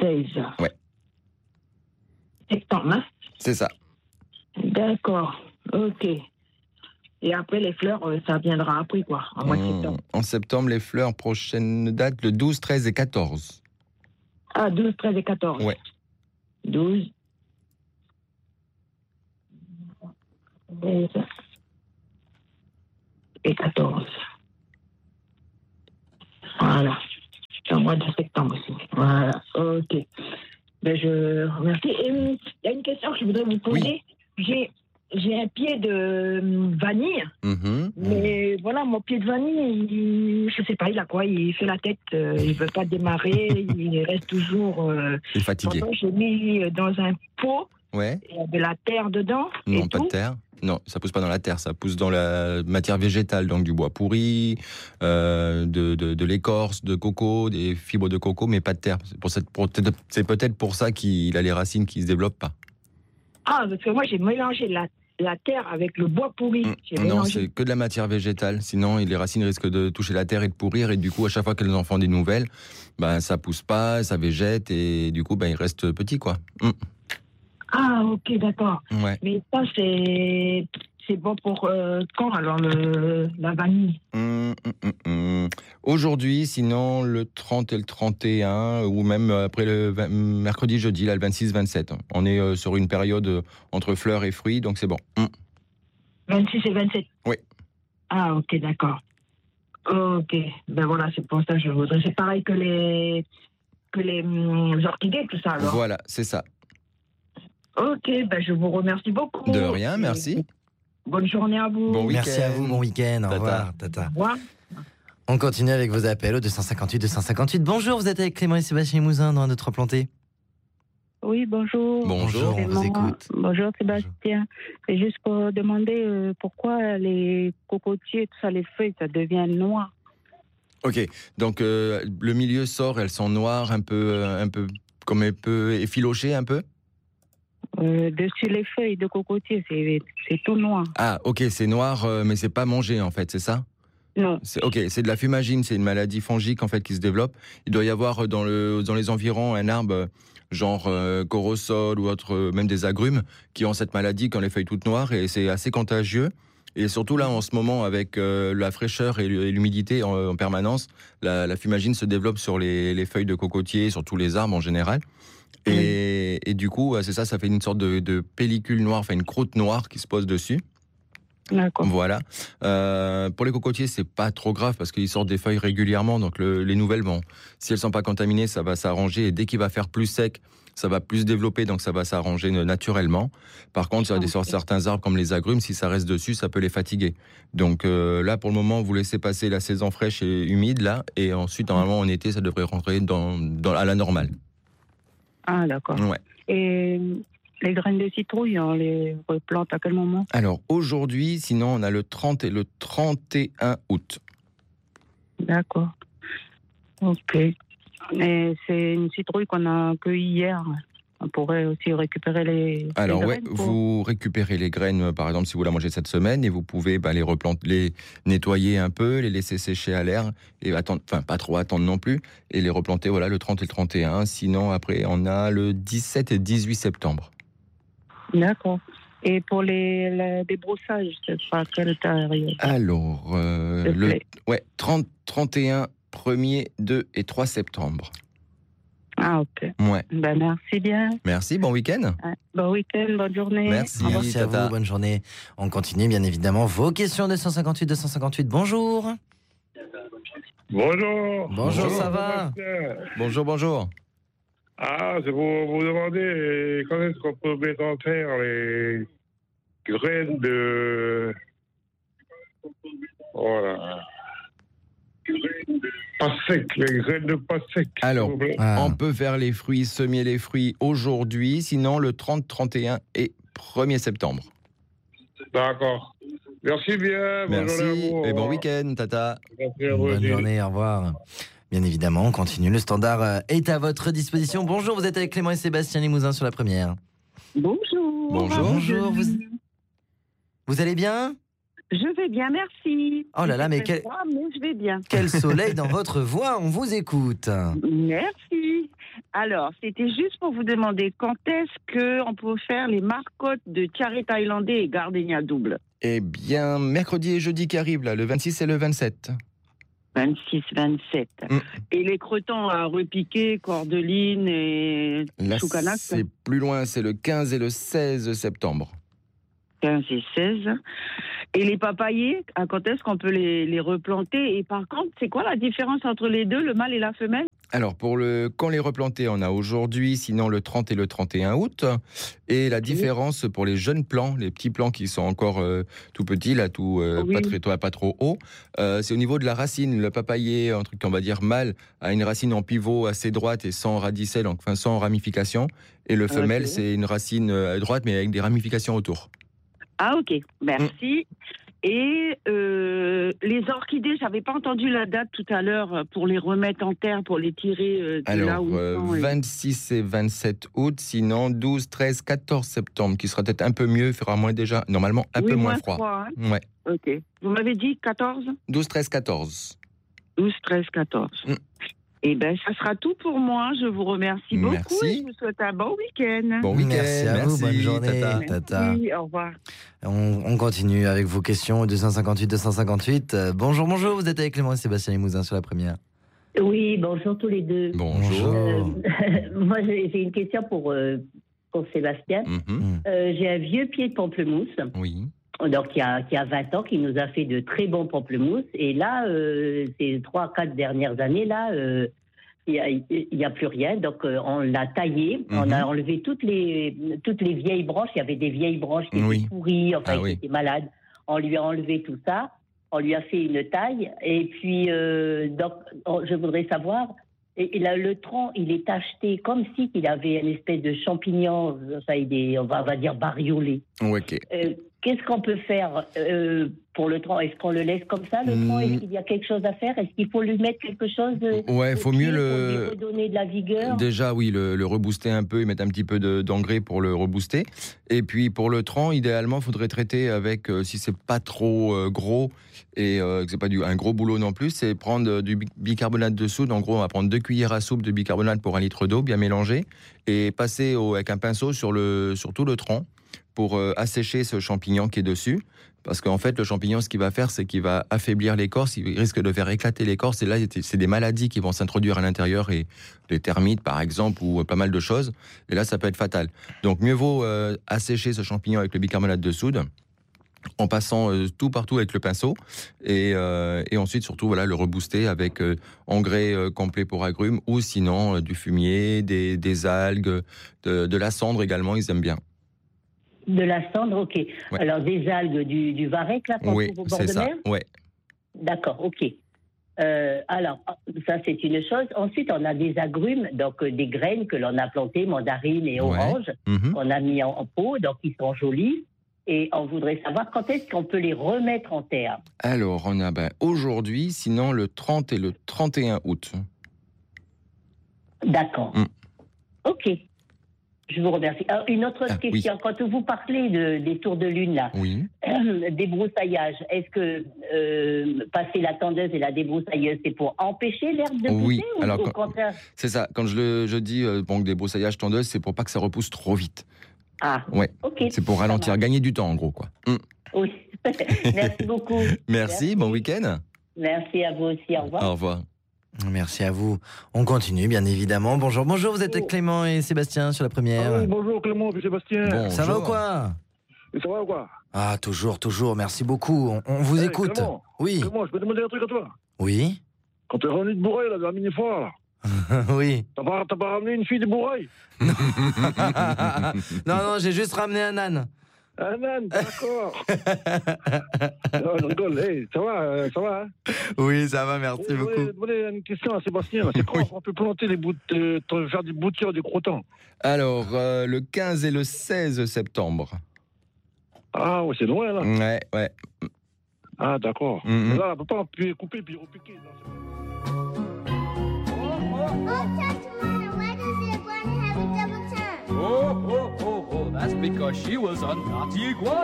16. Ouais. Septembre, hein? C'est ça. D'accord, ok. Et après, les fleurs, ça viendra après, quoi, en mois de septembre. En septembre, les fleurs, prochaine date, le 12, 13 et 14. Ah, 12, 13 et 14. Ouais. 12, 13 et 14. Voilà. C'est en mois de septembre aussi. Voilà, ok. Ben, je remercie. Et il y a une question que je voudrais vous poser. Oui. J'ai un pied de vanille, mais voilà, mon pied de vanille, je sais pas, il a quoi? Il fait la tête, il veut pas démarrer, il reste toujours... il est fatigué. Pourtant, j'ai mis dans un pot, ouais. Il y a de la terre dedans. Non, pas de terre. Non, ça pousse pas dans la terre, ça pousse dans la matière végétale, donc du bois pourri, de l'écorce de coco, des fibres de coco, mais pas de terre. C'est peut-être pour ça qu'il a les racines qui se développent pas. Ah, parce que moi j'ai mélangé la terre avec le bois pourri. Non, c'est que de la matière végétale. Sinon, les racines risquent de toucher la terre et de pourrir. Et du coup, à chaque fois qu'elles en font des nouvelles, ben, ça pousse pas, ça végète. Et du coup, ben, il reste petit, quoi. Ah, ok, d'accord. Ouais. Mais ça, c'est bon pour quand, alors, la vanille? Aujourd'hui, sinon, le 30 et le 31, ou même après le mercredi, jeudi, là, le 26-27. On est sur une période entre fleurs et fruits, donc c'est bon. 26 et 27? Oui. Ah, ok, d'accord. Ok, ben voilà, c'est pour ça que je voudrais. C'est pareil que les orchidées, tout ça, alors. Voilà, c'est ça. Ok, ben je vous remercie beaucoup. De rien, merci. Bonne journée à vous. Bon week-end. Merci à vous, bon week-end. Au revoir, Tata. Au revoir. On continue avec vos appels au 258-258. Bonjour, vous êtes avec Clément et Sébastien Mouzin dans un 2-3 plantés. Oui, bonjour. Bonjour, on vous écoute. Bonjour Sébastien. C'est juste pour demander pourquoi les cocotiers, tout ça, les feuilles, ça devient noir. Ok, donc le milieu sort, elles sont noires, un peu comme un peu effilochées un peu. Dessus les feuilles de cocotier, c'est tout noir. Ah, ok, c'est noir, mais c'est pas mangé en fait, c'est ça? Non. Ok, c'est de la fumagine, c'est une maladie fongique en fait qui se développe. Il doit y avoir dans les environs un arbre genre corosol ou autre, même des agrumes qui ont cette maladie qui ont les feuilles toutes noires et c'est assez contagieux. Et surtout là en ce moment avec la fraîcheur et l'humidité en permanence, la fumagine se développe sur les feuilles de cocotier, sur tous les arbres en général. Et du coup, c'est ça fait une sorte de pellicule noire, enfin une croûte noire qui se pose dessus. D'accord. Voilà. Pour les cocotiers, c'est pas trop grave parce qu'ils sortent des feuilles régulièrement. Donc les nouvelles, bon, si elles sont pas contaminées, ça va s'arranger. Et dès qu'il va faire plus sec, ça va plus se développer, donc ça va s'arranger naturellement. Par contre, sur certains arbres comme les agrumes, si ça reste dessus, ça peut les fatiguer. Donc là, pour le moment, vous laissez passer la saison fraîche et humide là, et ensuite, normalement, en été, ça devrait rentrer à la normale. Ah, d'accord. Ouais. Et les graines de citrouille, on les replante à quel moment? Alors, aujourd'hui, sinon, on a le 30 et le 31 août. D'accord. Ok. Et c'est une citrouille qu'on a cueillie hier. On pourrait aussi récupérer les graines. Vous récupérez les graines, par exemple, si vous la mangez cette semaine, et vous pouvez les nettoyer un peu, les laisser sécher à l'air, et attendre, enfin pas trop attendre non plus, et les replanter le 30 et le 31. Sinon, après, on a le 17 et 18 septembre. D'accord. Et pour les débroussages, c'est pas quelle période? Alors, 30, 31, 1er, 2 et 3 septembre. Ah, ok. Ouais. Ben, merci bien. Merci, bon week-end. Bon week-end, bonne journée. Merci à vous, bonne journée. On continue, bien évidemment. Vos questions 258. Bonjour. Bonjour, ça va? Bonjour. Ah, c'est pour vous demander quand est-ce qu'on peut mettre en terre les graines de... Voilà. Pas sec, les graines de pas sec. Alors, on peut faire semer les fruits aujourd'hui, sinon le 30, 31 et 1er septembre. D'accord. Merci bien. Merci et bon week-end, Tata. Bonne journée, au revoir. Bien évidemment, on continue. Le standard est à votre disposition. Bonjour, vous êtes avec Clément et Sébastien Limousin sur la première. Bonjour. Vous allez bien? Je vais bien, merci. Oh là là, mais je vais bien. Quel soleil dans votre voix, on vous écoute. Merci. Alors, c'était juste pour vous demander quand est-ce qu'on peut faire les marcottes de Tiare thaïlandais et gardenia double. Eh bien, mercredi et jeudi qui arrivent, là, le 26 et le 27. 26, 27. Et les cretons à repiquer, cordeline et là, choucanac. C'est plus loin, c'est le 15 et le 16 septembre. 15 et 16. Et les papayers, à quand est-ce qu'on peut les replanter? Et par contre, c'est quoi la différence entre les deux, le mâle et la femelle? Alors, quand les replanter, on a aujourd'hui, sinon le 30 et le 31 août. Et la différence pour les jeunes plants, les petits plants qui sont encore tout petits, là, pas trop haut, c'est au niveau de la racine. Le papayer, un truc qu'on va dire mâle, a une racine en pivot assez droite et sans radicelle, enfin sans ramification. Et le femelle, c'est une racine droite, mais avec des ramifications autour. Ah, ok. Merci. Et les orchidées, j'avais pas entendu la date tout à l'heure pour les remettre en terre, pour les tirer de alors, là où ils sont. 26 et 27 août, sinon 12, 13, 14 septembre, qui sera peut-être un peu mieux, il fera normalement un peu moins froid. Hein. Ouais. Ok. Vous m'avez dit 14 12, 13, 14. 12, 13, 14. Eh bien, ça sera tout pour moi. Je vous remercie beaucoup. Merci. Et je vous souhaite un bon week-end. Bon week-end. Merci à vous, bonne journée. Tata. Merci, au revoir. On continue avec vos questions. 258. Bonjour, vous êtes avec Clément et Sébastien Limousin sur la première. Oui, bonjour tous les deux. Bonjour. Moi, j'ai une question pour Sébastien. J'ai un vieux pied de pamplemousse. Oui. Donc, qui a 20 ans, qui nous a fait de très bons pamplemousses. Et là, ces 3-4 dernières années, là, il n'y a plus rien. Donc, on l'a taillé. On a enlevé toutes les vieilles branches. Il y avait des vieilles branches qui étaient pourries, qui étaient malades. On lui a enlevé tout ça. On lui a fait une taille. Et puis, donc, je voudrais savoir... Et là, le tronc, il est acheté comme si il avait une espèce de champignon, on va dire bariolé. Ok. Qu'est-ce qu'on peut faire pour le tronc? Est-ce qu'on le laisse comme ça, le tronc? Est-ce qu'il y a quelque chose à faire? Est-ce qu'il faut lui mettre quelque chose il faut mieux lui redonner de la vigueur? Déjà, oui, le rebooster un peu et mettre un petit peu d'engrais pour le rebooster. Et puis, pour le tronc, idéalement, il faudrait traiter avec, si c'est pas trop gros et que c'est pas un gros boulot non plus, c'est prendre du bicarbonate de soude. En gros, on va prendre 2 cuillères à soupe de bicarbonate pour 1 litre d'eau, bien mélangé, et passer avec un pinceau sur tout le tronc pour assécher ce champignon qui est dessus. Parce qu'en fait, le champignon, ce qu'il va faire, c'est qu'il va affaiblir l'écorce, il risque de faire éclater l'écorce, et là, c'est des maladies qui vont s'introduire à l'intérieur, et les termites, par exemple, ou pas mal de choses, et là, ça peut être fatal. Donc, mieux vaut assécher ce champignon avec le bicarbonate de soude, en passant tout partout avec le pinceau, et ensuite, surtout, le rebooster avec engrais complet pour agrumes, ou sinon, du fumier, des algues, de la cendre également, ils aiment bien. De la cendre, ok. Ouais. Alors, des algues du varech, là, qu'on trouve au bord de mer? Ouais. D'accord, ok. Alors, ça, c'est une chose. Ensuite, on a des agrumes, donc des graines que l'on a plantées, mandarines et oranges, qu'on a mis en pot, donc ils sont jolis. Et on voudrait savoir quand est-ce qu'on peut les remettre en terre. Alors, on a aujourd'hui, sinon le 30 et le 31 août. D'accord. Ok. Je vous remercie. Alors, une autre question. Quand vous parlez des tours de lune, là, des brousaillages, est-ce que passer la tondeuse et la débroussailleuse, c'est pour empêcher l'herbe de pousser ou alors, au contraire? C'est ça. Quand je dis que des brousaillages tondeuses, c'est pour pas que ça repousse trop vite. Ah, ok. C'est pour ralentir, gagner du temps, en gros, quoi. Oui. Merci beaucoup. Merci, bon week-end. Merci à vous aussi. Au revoir. Au revoir. Merci à vous. On continue, bien évidemment. Bonjour, vous êtes avec Clément et Sébastien sur la première. Ah oui, bonjour Clément et Sébastien. Bonjour. Ça va ou quoi? Ça va ou quoi? Ah, toujours, merci beaucoup. On vous écoute. Clément, oui. Clément, je peux te demander un truc à toi? Oui. Quand t'es revenu de Bourreil, la dernière fois, là. Oui. T'as pas ramené une fille de Bourreil? Non, j'ai juste ramené un âne. Un âne, d'accord. Non, je rigole. Hey, ça va, hein? Oui, ça va, merci beaucoup. Je voulais demander une question à Sébastien. C'est comment on peut planter faire des boutures du crottin? Alors, le 15 et le 16 septembre. Ah, ouais, c'est loin, là. Ouais. Ah, d'accord. Mais là, on peut pas couper puis repiquer. Oh, that's because she was a naughty iguana.